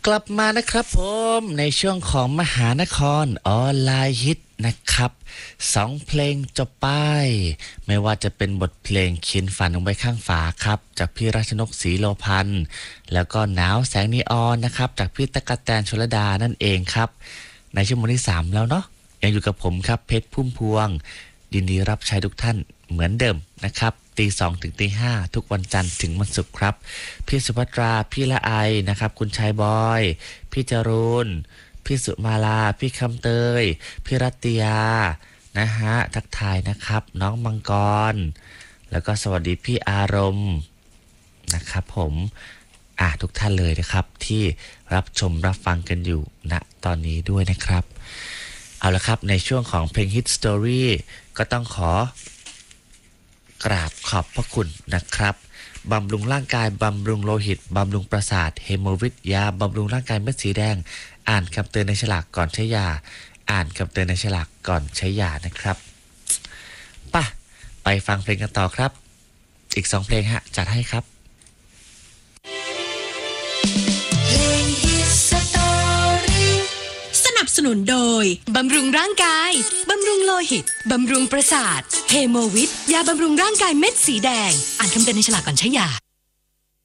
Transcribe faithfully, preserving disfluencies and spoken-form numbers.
กลับมานะครับผมในช่วงของมหานครออนไลน์ฮิตนะครับสองเพลงจบไปไม่ว่าจะเป็นบทเพลงเขียนฝันลงไปข้างฝาครับจากพี่รัชนกศรีโลพันธ์แล้วก็หนาวแสงนีออนนะครับจากพี่ตะกะแตนชลดานั่นเองครับในชั่วโมงที่สามแล้วเนาะยังอยู่กับผมครับเพชรพุ่มพวงยินดีรับใช้ทุกท่านเหมือนเดิมนะครับตีสองถึงตีห้าทุกวันจันทร์ถึงวันศุกร์ครับพี่สุภัตราพี่ละไอนะครับคุณชายบอยพี่จรูนพี่สุมาลาพี่คำเตยพี่รัตติยานะฮะทักทายนะครับน้องมังกรแล้วก็สวัสดีพี่อารมณ์นะครับผมอ่ะทุกท่านเลยนะครับที่รับชมรับฟังกันอยู่ณตอนนี้ด้วยนะครับเอาละครับในช่วงของเพลง Hit Story ก็ต้องขอกราบขอบพระคุณนะครับบำรุงร่างกายบำรุงโลหิตบำรุงประสาทเฮโมวิทยาบำรุงร่างกายเม็ดสีแดงอ่านคำเตือนในฉลากก่อนใช้ยาอ่านคำเตือนในฉลากก่อนใช้ยานะครับป่ะไปฟังเพลงกันต่อครับอีกสองเพลงฮะจัดให้ครับสนับสนุนโดยบำรุงร่างกายบำรุงโลหิตบำรุงประสาทเฮโมวิทยาบำรุงร่างกายเม็ดสีแดงอ่านคำเตือนในฉลากก่อนใช้ยา